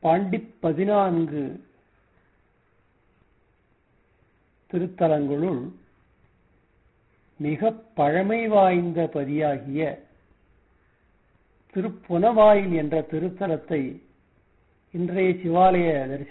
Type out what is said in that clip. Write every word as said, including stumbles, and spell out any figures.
பாண்டி பதினான்கு திருத்தலங்களுள் மிக பழமை வாய்ந்த பதியாகிய திருப்புனவாயில் என்ற திருத்தலத்தை இன்றைய சிவாலய தரிசனம்